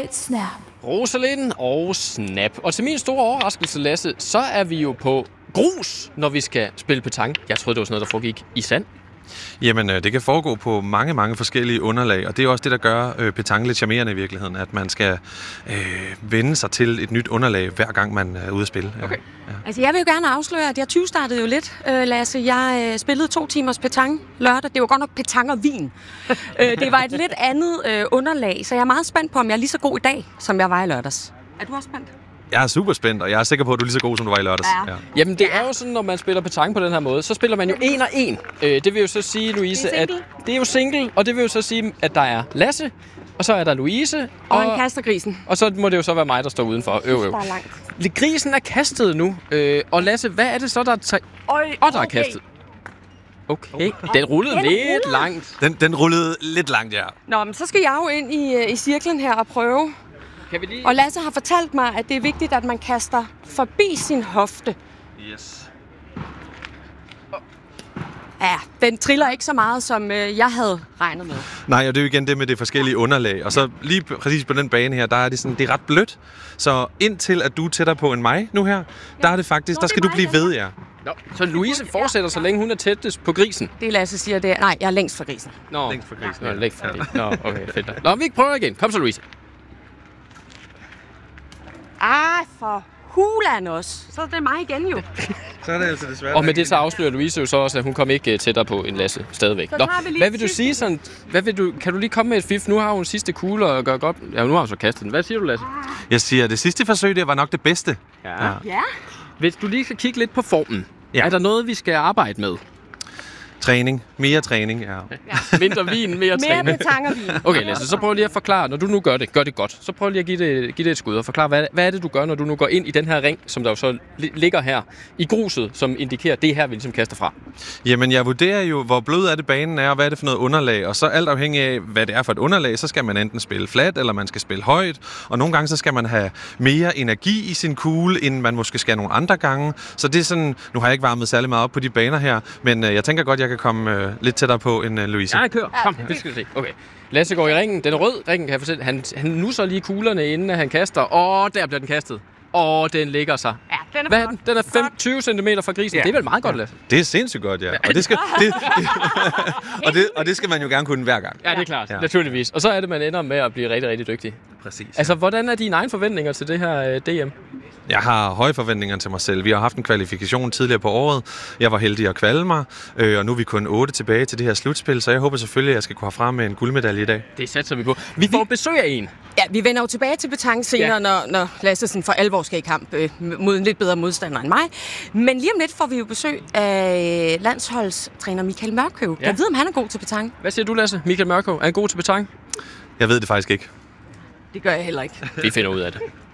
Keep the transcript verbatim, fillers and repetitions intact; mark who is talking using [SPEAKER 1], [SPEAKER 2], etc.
[SPEAKER 1] et snap.
[SPEAKER 2] Rosalind og Snap. Og til min store overraskelse, Lasse, så er vi jo på grus, når vi skal spille petanque. Jeg troede, det var sådan noget, der foregik i sand.
[SPEAKER 3] Jamen, det kan foregå på mange, mange forskellige underlag, og det er også det, der gør øh, petanque lidt charmerende i virkeligheden, at man skal øh, vende sig til et nyt underlag, hver gang man er ude at spille.
[SPEAKER 2] Okay.
[SPEAKER 4] Ja. Altså, jeg vil jo gerne afsløre, at jeg tyve-startede jo lidt, øh, Lasse. Jeg øh, spillede to timers petanque lørdag. Det var godt nok petanque og vin. øh, det var et lidt andet øh, underlag, så jeg er meget spændt på, om jeg er lige så god i dag, som jeg var i lørdags. Er du også spændt?
[SPEAKER 3] Jeg er super spændt, og jeg er sikker på, at du er lige så god, som du var i lørdags.
[SPEAKER 4] Ja.
[SPEAKER 3] Ja.
[SPEAKER 2] Jamen, det er jo sådan, når man spiller petanque på den her måde, så spiller man jo en og en. Øh, det vil jo så sige, Louise,
[SPEAKER 4] det
[SPEAKER 2] at det er jo single, og det vil jo så sige, at der er Lasse, og så er der Louise.
[SPEAKER 4] Og, og en kaster grisen.
[SPEAKER 2] Og så må det jo så være mig, der står udenfor. Øv, øv.
[SPEAKER 4] Der er langt.
[SPEAKER 2] Grisen er kastet nu. Øh, og Lasse, hvad er det så, der er... T-
[SPEAKER 4] Øj,
[SPEAKER 2] og der er
[SPEAKER 4] okay.
[SPEAKER 2] kastet. Okay, den rullede
[SPEAKER 4] Den
[SPEAKER 2] lidt
[SPEAKER 4] ruller.
[SPEAKER 2] langt.
[SPEAKER 3] Den, den rullede lidt langt, ja.
[SPEAKER 4] Nå, men så skal jeg jo ind i, i cirklen her og prøve.
[SPEAKER 2] Kan vi lige...
[SPEAKER 4] Og Lasse har fortalt mig, at det er vigtigt, at man kaster forbi sin hofte.
[SPEAKER 3] Yes.
[SPEAKER 4] Ja, den triller ikke så meget, som øh, jeg havde regnet med.
[SPEAKER 3] Nej, og det er jo igen det med det forskellige underlag. Og så lige præcis på den bane her, der er det sådan, det er ret blødt. Så indtil at du er tættere på end mig nu her, ja. der er det faktisk,
[SPEAKER 4] Nå,
[SPEAKER 3] der
[SPEAKER 4] det
[SPEAKER 3] skal
[SPEAKER 4] er
[SPEAKER 3] du blive
[SPEAKER 4] mig,
[SPEAKER 3] ved, ja.
[SPEAKER 2] Nå, så Louise fortsætter, så længe hun er tættest på grisen.
[SPEAKER 4] Det Lasse siger, det er... Nej, jeg er længst fra grisen.
[SPEAKER 2] Nå,
[SPEAKER 3] Længst fra grisen,
[SPEAKER 2] Nå,
[SPEAKER 3] ja.
[SPEAKER 2] længst fra grisen. Nå, okay, fedt. Nå, vi prøver igen. Kom så, Louise.
[SPEAKER 4] Ah, for hulan også. Så er det mig igen jo.
[SPEAKER 3] Så er det altså desværre.
[SPEAKER 2] Og med det så afslører Louise jo så også, at hun kom ikke tættere på en Lasse stadigvæk.
[SPEAKER 4] Så
[SPEAKER 2] Nå,
[SPEAKER 4] tager vi lige
[SPEAKER 2] hvad vil du
[SPEAKER 4] sidste.
[SPEAKER 2] sige sådan... Hvad vil du, kan du lige komme med et fif? Nu har hun sidste kugle og gør godt... Ja, nu har hun så kastet den. Hvad siger du, Lasse?
[SPEAKER 3] Jeg siger, at det sidste forsøg, det var nok det bedste.
[SPEAKER 2] Ja.
[SPEAKER 4] Ja.
[SPEAKER 2] Hvis du lige skal kigge lidt på formen.
[SPEAKER 3] Ja.
[SPEAKER 2] Er der noget, vi skal arbejde med?
[SPEAKER 3] Træning. Mere træning, ja.
[SPEAKER 2] Mindre vin, mere
[SPEAKER 4] Mere
[SPEAKER 2] træning.
[SPEAKER 4] petanque og vin.
[SPEAKER 2] Okay, Lasse, så prøv lige at forklare, når du nu gør det, gør det godt, så prøv lige at give det, give det et skud og forklare, hvad, hvad er det, du gør, når du nu går ind i den her ring, som der jo så li- ligger her i gruset, som indikerer, det er her, vi ligesom kaster fra.
[SPEAKER 3] Jamen, jeg vurderer jo, hvor blød er det banen er, og hvad er det for noget underlag. Og så alt afhængig af, hvad det er for et underlag, så skal man enten spille flat, eller man skal spille højt. Og nogle gange, så skal man have mere energi i sin kugle, end man måske skal nogle andre gange. Så det er sådan, nu har jeg ikke varmet særlig meget op på de baner her, men øh, jeg tænker godt, jeg kan komme øh, lidt tættere på end øh, Louise.
[SPEAKER 2] Ja, kør. Kom, vi skal se. Okay. Lasse går i ringen. Den er rød. Ringen kan jeg fortælle. Han, han nusser lige kuglerne, inden han kaster. Og der bliver den kastet. Og den ligger sig.
[SPEAKER 4] Ja, den er
[SPEAKER 2] Hvad er
[SPEAKER 4] flot.
[SPEAKER 2] den? Den er fem, tyve centimeter fra grisen.
[SPEAKER 3] Ja.
[SPEAKER 2] Det er vel meget godt, Lasse?
[SPEAKER 3] Det er sindssygt godt, ja. Og det skal, det, det, og, det, og det skal man jo gerne kunne hver gang.
[SPEAKER 2] Ja, det er klart.
[SPEAKER 3] Ja.
[SPEAKER 2] Naturligvis. Og så er det, man ender med at blive rigtig, rigtig dygtig.
[SPEAKER 3] Præcis.
[SPEAKER 2] Altså, hvordan er dine egne forventninger til det her uh, D M?
[SPEAKER 3] Jeg har høje forventninger til mig selv. Vi har haft en kvalifikation tidligere på året. Jeg var heldig at kvalde mig, øh, og nu er vi kun otte tilbage til det her slutspil, så jeg håber selvfølgelig, at jeg skal kunne herfra med en guldmedalje i dag.
[SPEAKER 2] Det satser vi på. Vi får besøg af en.
[SPEAKER 4] Ja, vi vender jo tilbage til petanque senere,
[SPEAKER 2] Ja.
[SPEAKER 4] ja. når, når Lasse sådan for alvor skal i kamp øh, mod en lidt bedre modstander end mig. Men lige om lidt får vi jo besøg af landsholdstræner Michael Mørkøv.
[SPEAKER 2] Ja.
[SPEAKER 4] Jeg ved, om han er god til petanque.
[SPEAKER 2] Hvad siger du, Lasse? Michael Mørkøv, er han god til petanque?
[SPEAKER 3] Jeg ved det faktisk ikke.
[SPEAKER 4] Det gør jeg heller ikke.
[SPEAKER 2] Vi finder ud af det.